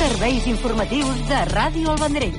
Serveis informatius de Ràdio El Vendrell.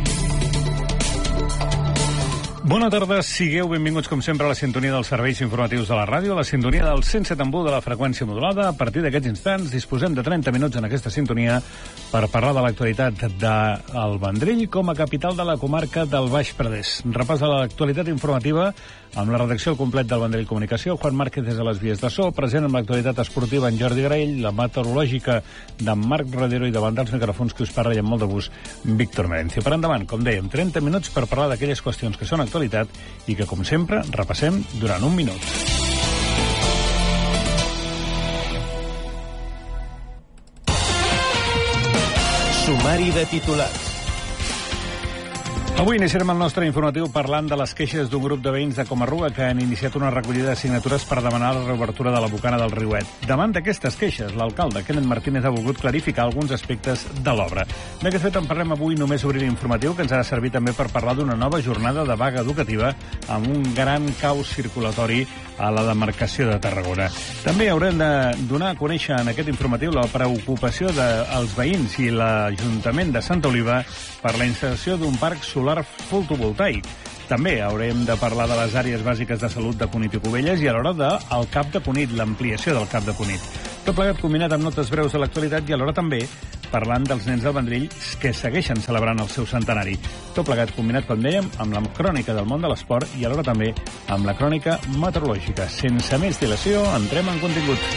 Bona tarda, sigueu benvinguts com sempre a la sintonia dels serveis informatius de la ràdio, a la sintonia del 107.1 de la freqüència modulada. A partir d'aquests instants disposem de 30 minuts en aquesta sintonia per parlar de l'actualitat del Vendrell com a capital de la comarca del Baix Penedès. Repàs de l'actualitat informativa amb la redacció al complet del Vendrell Comunicació, Juan Márquez des de les vies de so, present amb l'actualitat esportiva en Jordi Graell, la meteorològica d'en Marc Redero i davant dels micròfons que us parla i amb molt de gust Víctor Merencio. Per endavant, com dèiem, 30 minuts per parlar d'aquelles qüestions que són actualitat i que, com sempre, repassem durant un minut. Sumari de titulars. Avui iniciarem el nostre informatiu parlant de les queixes d'un grup de veïns de Comarruga que han iniciat una recollida de signatures per demanar la reobertura de la bocana del Riuet. Davant d'aquestes queixes, l'alcalde Kenneth Martínez ha volgut clarificar alguns aspectes de l'obra. D'aquest fet en parlem avui només obrir l'informatiu, que ens ha de servir també per parlar d'una nova jornada de vaga educativa amb un gran caos circulatori a la demarcació de Tarragona. També haurem de donar a conèixer en aquest informatiu la preocupació dels veïns i l'Ajuntament de Santa Oliva per la instal·lació d'un parc solar fotovoltaic. També haurem de parlar de les àrees bàsiques de salut de Cunit i Cubelles i alhora del CAP de Cunit, l'ampliació del CAP de Cunit. Tot plegat combinat amb notes breus de l'actualitat i alhora també parlant dels nens del Vendrell que segueixen celebrant el seu centenari. Tot plegat combinat, com dèiem, amb la crònica del món de l'esport i alhora també amb la crònica meteorològica. Sense més dilació, entrem en contingut.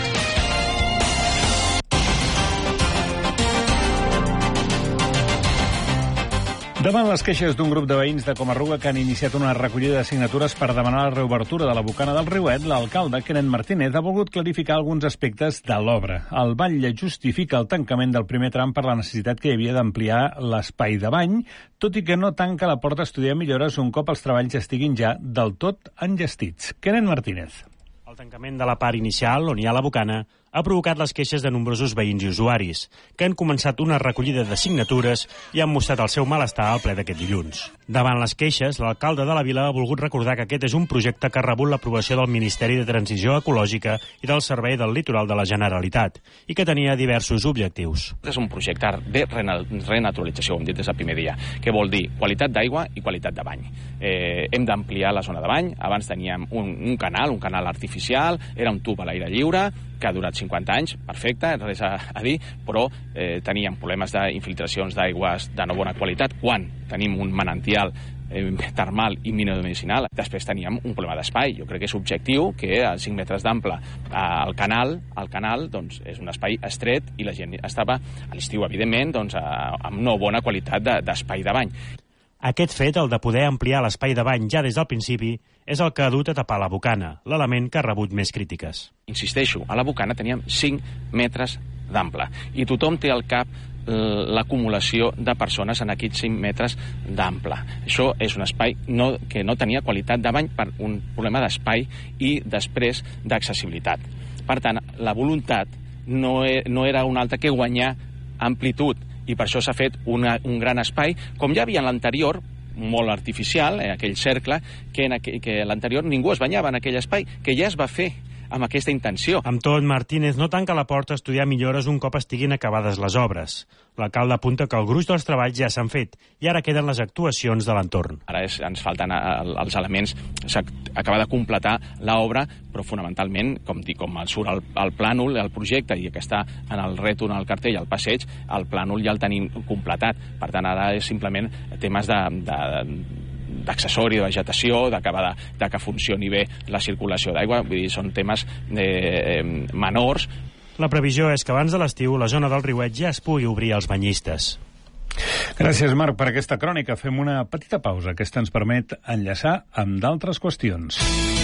Davant les queixes d'un grup de veïns de Comarruga que han iniciat una recollida de signatures per demanar la reobertura de la bocana del Riuet, l'alcalde Kenneth Martínez ha volgut clarificar alguns aspectes de l'obra. El batlle justifica el tancament del primer tram per la necessitat que hi havia d'ampliar l'espai de bany, tot i que no tanca la porta a estudiar millores un cop els treballs estiguin ja del tot enllestits. Kenneth Martínez. El tancament de la part inicial, on hi ha la bocana, ha provocat les queixes de nombrosos veïns i usuaris, que han començat una recollida de signatures i han mostrat el seu malestar al ple d'aquest dilluns. Davant les queixes, l'alcalde de la vila ha volgut recordar que aquest és un projecte que ha rebut l'aprovació del Ministeri de Transició Ecològica i del Servei del Litoral de la Generalitat, i que tenia diversos objectius. És un projecte de renaturalització, ho hem dit des del primer dia, que vol dir qualitat d'aigua i qualitat de bany. Hem d'ampliar la zona de bany. Abans teníem un canal artificial, era un tub a l'aire lliure, que ha durat 50 anys, perfecte, res a dir, però teníem problemes d'infiltracions d'aigües de no bona qualitat quan tenim un manantial termal i minomedicinal. Després teníem un problema d'espai. Jo crec que és objectiu que a 5 metres d'ample el canal doncs, és un espai estret i la gent estava a l'estiu, evidentment, doncs, amb no bona qualitat d'espai de bany. Aquest fet, el de poder ampliar l'espai de bany ja des del principi, és el que ha dut a tapar la bocana, l'element que ha rebut més crítiques. Insisteixo, a la bocana teníem 5 metres d'ample i tothom té al cap l'acumulació de persones en aquests 5 metres d'ample. Això és un espai que no tenia qualitat de bany per un problema d'espai i després d'accessibilitat. Per tant, la voluntat no era una altra que guanyar amplitud, i per això s'ha fet un gran espai, com ja havia en l'anterior, molt artificial, aquell cercle, que l'anterior ningú es banyava en aquell espai, que ja es va fer amb aquesta intenció. Amb tot, Martínez no tanca la porta a estudiar millores un cop estiguin acabades les obres. L'alcalde apunta que el gruix dels treballs ja s'han fet i ara queden les actuacions de l'entorn. Ara ens falten els elements, s'acaba de completar l'obra, però fonamentalment, com surt el plànol, el projecte, i que està en el rètol, en el cartell, al passeig, el plànol ja el tenim completat. Per tant, ara és simplement temes d'accessori, de vegetació, d'acabar que funcioni bé la circulació d'aigua. Vull dir, són temes menors. La previsió és que abans de l'estiu la zona del Riuet ja es pugui obrir als banyistes. Gràcies, Marc, per aquesta crònica. Fem una petita pausa que ens permet enllaçar amb d'altres qüestions.